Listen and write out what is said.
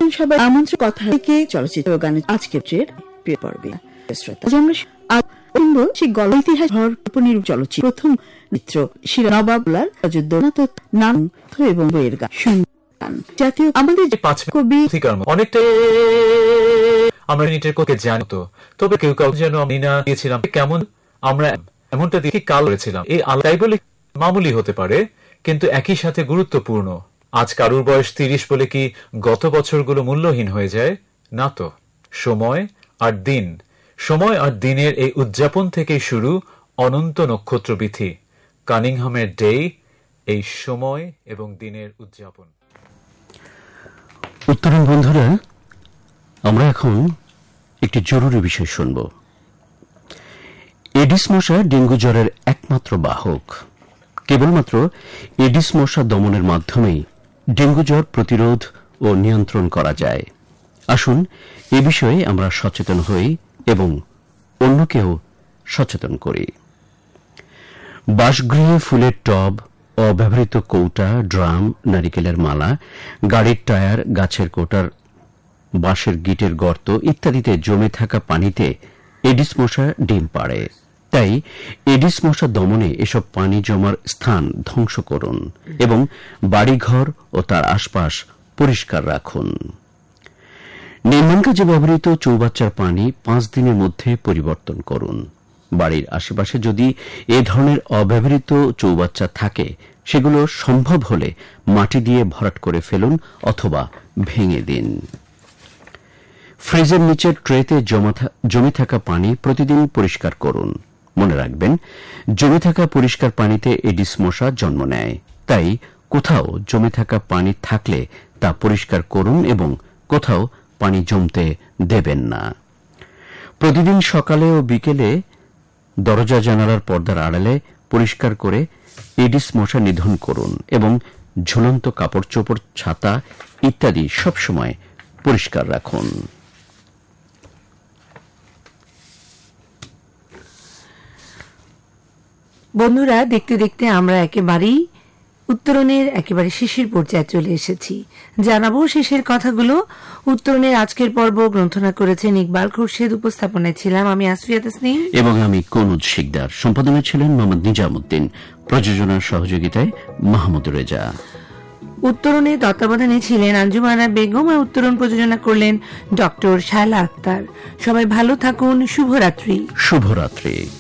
সবাই আমন্ত্রণ কথা থেকে চলচ্চিত্র গানের আজকের পর্বে সেই গল্প ইতিহাস ভর চলচ্চিত্র প্রথম মিত্র শিরা নবাবুলার নাম এবং বইয়ের গান জাতীয় আমাদের কবি অনেকটা আমরা নিটের কোকে জানতো, তবে কেউ কাউ যেন আমি না দিয়েছিলাম কেমন আমরা এমনটা দেখে কাল করেছিলাম। এই আলাদাই বলে মামুলি হতে পারে, কিন্তু একই সাথে গুরুত্বপূর্ণ। আজ কারুর বয়স 30 বলে কি গত বছরগুলো মূল্যহীন হয়ে যায়? না তো। সময় আর দিনের এই উদযাপন থেকে শুরু অনন্ত নক্ষত্র বিথি, কানিংহামের ডে, এই সময় এবং দিনের উদযাপন। উত্তরণ বন্ধুরা, আমরা এখন একটি জরুরি বিষয় শুনব। এডিস মশা ডেঙ্গু জ্বরের একমাত্র বাহক। কেবলমাত্র এডিস মশা দমনের মাধ্যমেই ডেঙ্গু জ্বর প্রতিরোধ ও নিয়ন্ত্রণ করা যায়। আসুন এ বিষয়ে আমরা সচেতন হই এবং অন্যকেও সচেতন করি। বাসগৃহে ফুলের টব, অব্যবহৃত কৌটা, ড্রাম, নারিকেলের মালা, গাড়ির টায়ার, গাছের কোটার, বাঁশের গিটের গর্ত ইত্যাদিতে জমে থাকা পানিতে এডিস মশা ডিম পাড়ে। তাই এডিস মশা দমনে এসব পানি জমার স্থান ধ্বংস করুন এবং বাড়িঘর ও তার আশপাশ পরিষ্কার রাখুন। নির্মাণ কাজে ব্যবহৃত চৌবাচ্চার পানি 5 দিনের মধ্যে পরিবর্তন করুন। বাড়ির আশেপাশে যদি এ ধরনের অব্যবহৃত চৌবাচ্চা থাকে, সেগুলো সম্ভব হলে মাটি দিয়ে ভরাট করে ফেলুন অথবা ভেঙে দিন। ফ্রিজের নিচের ট্রেতে জমে থাকা পানি প্রতিদিন পরিষ্কার করুন। মনে রাখবেন, জমে থাকা পরিষ্কার পানিতে এডিস মশা জন্ম নেয়। তাই কোথাও জমে থাকা পানি থাকলে তা পরিষ্কার করুন এবং কোথাও পানি জমতে দেবেন না। প্রতিদিন সকালে ও বিকেলে দরজা জানালার পর্দার আড়ালে পরিষ্কার করে এডিস মশা নিধন করুন এবং ঝুলন্ত কাপড় চোপড়, ছাতা ইত্যাদি সবসময় পরিষ্কার রাখুন। বন্ধুরা, দেখতে দেখতে আমরা একেবারেই উত্তরণের একেবারে শেষের পর্যায়ে চলে এসেছি। জানাবো শেষের কথাগুলো। উত্তরণের আজকের পর্ব গ্রন্থনা করেছেন ইকবাল খোরশেদ, উপস্থাপনায় ছিলাম আমি আসফিয়া তাসনিম এবং আমি কনুজ শিকদার। সম্পাদনায় ছিলেন মোহাম্মদ নিজামুদ্দিন, প্রযোজনার সহযোগিতায় মাহমুদ রেজা। উত্তরণের তত্ত্বাবধানে ছিলেন আঞ্জুমানা বেগম আর উত্তরণ প্রযোজনা করলেন ডক্টর শায়লা আক্তার। সবাই ভালো থাকুন। শুভরাত্রি।